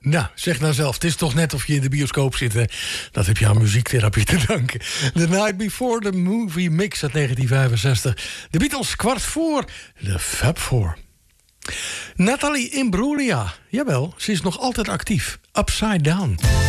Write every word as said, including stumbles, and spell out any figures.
Nou, zeg nou zelf, het is toch net of je in de bioscoop zit. Hè? Dat heb je aan muziektherapie te danken. The Night Before the Movie Mix uit negentien vijfenzestig. De Beatles kwart voor de Fab Four. Nathalie Imbruglia, jawel, ze is nog altijd actief. Upside Down.